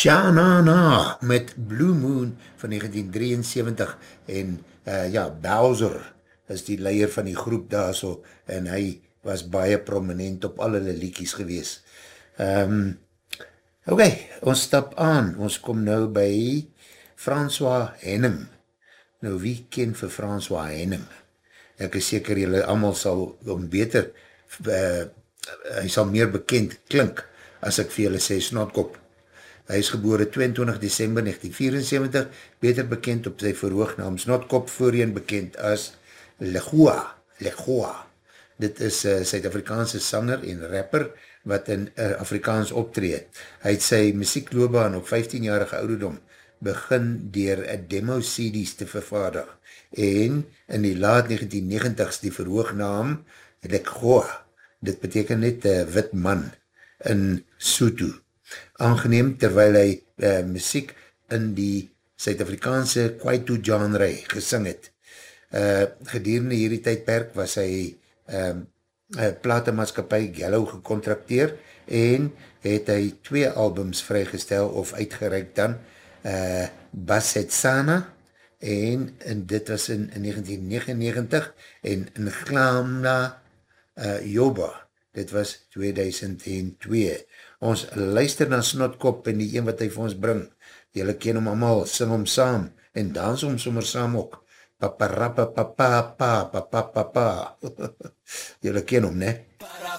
Sha-na-na met Blue Moon van 1973 en ja, Bowser is die leier van die groep daar so en hy was baie prominent op al hulle liedjies gewees. Ok, ons stap aan, ons kom nou by François Hennem. Nou wie ken vir François Hennem? Ek is seker julle allemaal sal om beter, hy sal meer bekend klink as ek vir julle sê Snotkop. Hy is gebore 22 December 1974, beter bekend op sy verhoognaam Snotkop, voorheen bekend as Legoa. Dit is Suid-Afrikaanse sanger en rapper wat in Afrikaans optree. Hy het sy muziekloopbaan op 15-jarige ouderdom begin deur demo-CD's te vervaardig en in die laat 1990s die verhoognaam Legoa. Dit beteken net wit man in Sotho. Aangeneem terwyl hy muziek in die Suid-Afrikaanse Kwaito genre gesing het. Gedurende hierdie tydperk was hy platemaatskapie Gallo gekontrakteer en het hy 2 albums vrygestel of uitgereik dan Basetsana en dit was in 1999 en Nglamna Yoba, dit was 2002. Ons luister na Snotkop en die een wat hy vir ons bring. Julle ken hom allemaal, sing hom saam en dans hom sommer saam ook. Paparapapapapa, papapapa. Julle ken hom, ne?